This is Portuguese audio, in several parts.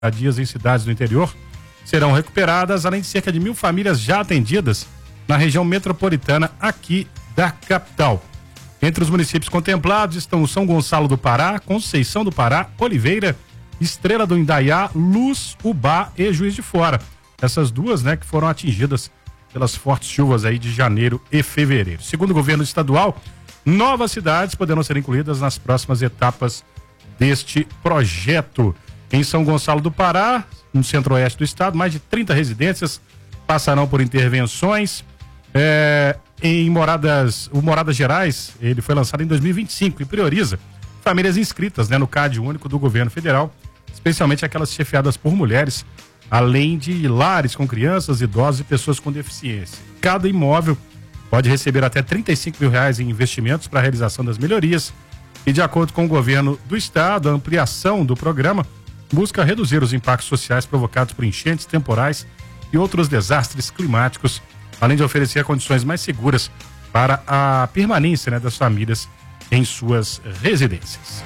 dias em cidades do interior serão recuperadas, além de cerca de 1.000 famílias já atendidas na região metropolitana aqui da capital. Entre os municípios contemplados estão o São Gonçalo do Pará, Conceição do Pará, Oliveira, Estrela do Indaiá, Luz, Ubá e Juiz de Fora. Essas duas, que foram atingidas pelas fortes chuvas aí de janeiro e fevereiro. Segundo o governo estadual, novas cidades poderão ser incluídas nas próximas etapas deste projeto. Em São Gonçalo do Pará, no centro-oeste do estado, mais de 30 residências passarão por intervenções. Em o Moradas Gerais, ele foi lançado em 2025 e prioriza famílias inscritas no CAD único do governo federal, especialmente aquelas chefiadas por mulheres, além de lares com crianças, idosos e pessoas com deficiência. Cada imóvel pode receber até R$35 mil em investimentos para a realização das melhorias e, de acordo com o governo do estado, a ampliação do programa busca reduzir os impactos sociais provocados por enchentes, temporais e outros desastres climáticos, além de oferecer condições mais seguras para a permanência das famílias em suas residências.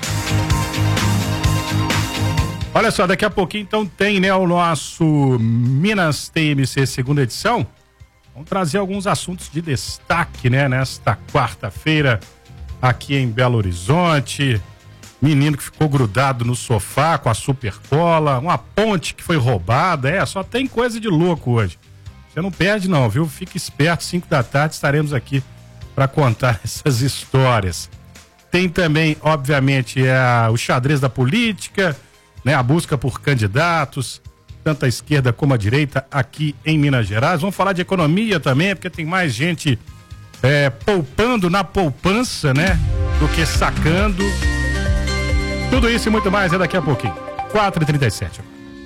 Olha só, daqui a pouquinho então tem o nosso Minas TMC segunda edição. Vamos trazer alguns assuntos de destaque nesta quarta-feira aqui em Belo Horizonte. Menino que ficou grudado no sofá com a Supercola, uma ponte que foi roubada, só tem coisa de louco hoje. Você não perde não, viu? Fique esperto, 5 da tarde estaremos aqui para contar essas histórias. Tem também, obviamente, o xadrez da política, a busca por candidatos, tanto a esquerda como a direita aqui em Minas Gerais. Vamos falar de economia também, porque tem mais gente poupando na poupança, do que sacando. Tudo isso e muito mais daqui a pouquinho. 4h37.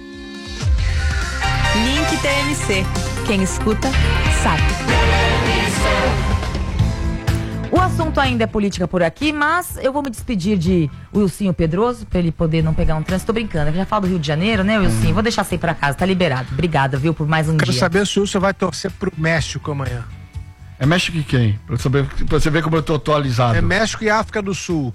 Link TMC. Quem escuta, sabe. O assunto ainda é política por aqui, mas eu vou me despedir de Wilsinho Pedroso, pra ele poder não pegar um trânsito. Tô brincando, eu já falo do Rio de Janeiro, Wilsinho? Vou deixar você ir pra casa, tá liberado. Obrigada, viu, por mais um dia. Quero saber se o Wilson vai torcer pro México amanhã. É México e quem? Pra você ver como eu tô atualizado. É México e África do Sul.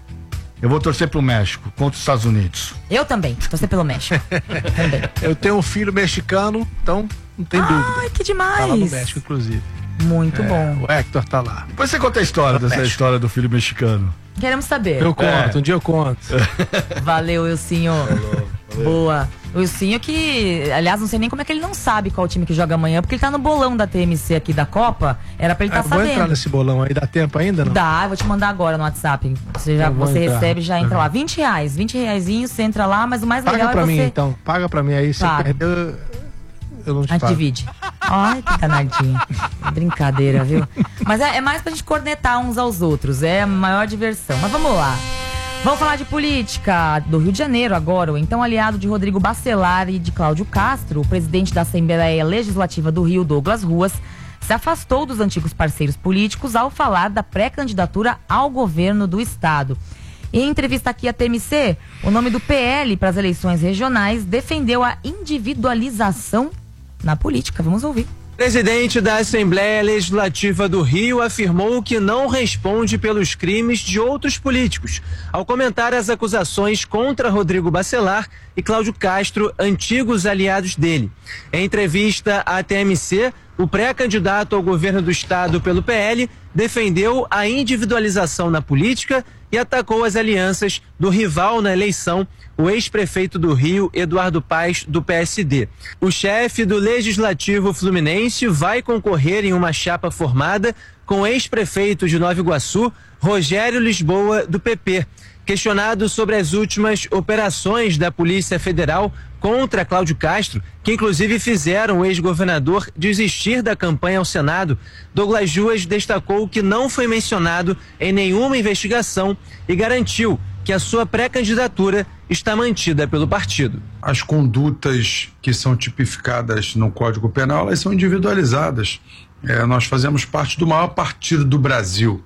Eu vou torcer pro México contra os Estados Unidos. Eu também, torcer pelo México. Também. Eu tenho um filho mexicano, então não tem dúvida. Ai, que demais. Tá lá no México, inclusive. Muito bom. O Hector tá lá. Depois você conta a história história do filho mexicano. Queremos saber. Eu conto, um dia eu conto. Valeu, Wilsinho. Valeu. Boa. O Wilsinho que, aliás, não sei nem como é que ele não sabe qual time que joga amanhã, porque ele tá no bolão da TMC aqui da Copa. Era pra ele estar sabendo. Vou entrar nesse bolão aí, dá tempo ainda, não? Dá, eu vou te mandar agora no WhatsApp. Você recebe, já entra lá. R$20, 20 reaisinho, você entra lá, mas o mais legal é você... Paga pra mim, então. Paga pra mim aí, se perdeu, eu não te pago. Divide. Ai, que danadinho. Brincadeira, viu? Mas é mais pra gente cornetar uns aos outros. É a maior diversão. Mas vamos lá. Vamos falar de política do Rio de Janeiro agora. O então aliado de Rodrigo Bacelar e de Cláudio Castro, o presidente da Assembleia Legislativa do Rio, Douglas Ruas, se afastou dos antigos parceiros políticos ao falar da pré-candidatura ao governo do estado. Em entrevista aqui à TMC, o nome do PL para as eleições regionais defendeu a individualização na política. Vamos ouvir. O presidente da Assembleia Legislativa do Rio afirmou que não responde pelos crimes de outros políticos, ao comentar as acusações contra Rodrigo Bacelar e Cláudio Castro, antigos aliados dele. Em entrevista à TMC, o pré-candidato ao governo do estado pelo PL defendeu a individualização na política e atacou as alianças do rival na eleição, o ex-prefeito do Rio, Eduardo Paes, do PSD. O chefe do Legislativo Fluminense vai concorrer em uma chapa formada com o ex-prefeito de Nova Iguaçu, Rogério Lisboa, do PP. Questionado sobre as últimas operações da Polícia Federal contra Cláudio Castro, que inclusive fizeram o ex-governador desistir da campanha ao Senado, Douglas Ruas destacou que não foi mencionado em nenhuma investigação e garantiu que a sua pré-candidatura está mantida pelo partido. As condutas que são tipificadas no Código Penal, elas são individualizadas. Nós fazemos parte do maior partido do Brasil.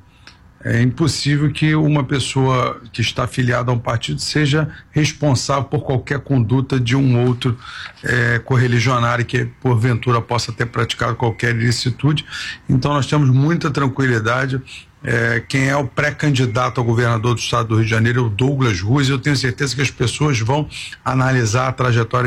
É impossível que uma pessoa que está afiliada a um partido seja responsável por qualquer conduta de um outro correligionário que porventura possa ter praticado qualquer ilicitude. Então nós temos muita tranquilidade quem é o pré-candidato ao governador do estado do Rio de Janeiro, é o Douglas Ruiz. Eu tenho certeza que as pessoas vão analisar a trajetória